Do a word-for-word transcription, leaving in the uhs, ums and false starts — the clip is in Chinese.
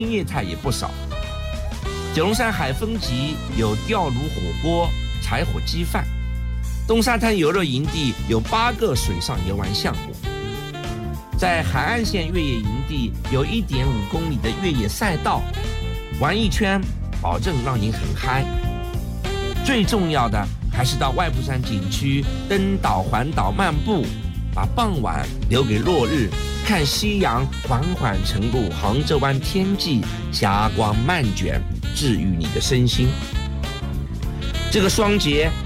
业态也不少。九龙山海风集有吊炉火锅、柴火鸡饭，东沙滩游乐营地有八个水上游玩项目，在海岸线越野营地有 一点五公里的越野赛道，玩一圈保证让您很嗨。最重要的还是到外埔山景区登岛环岛漫步，把傍晚留给落日，看夕阳缓缓沉入杭州湾天际，霞光漫卷，治愈你的身心。这个双节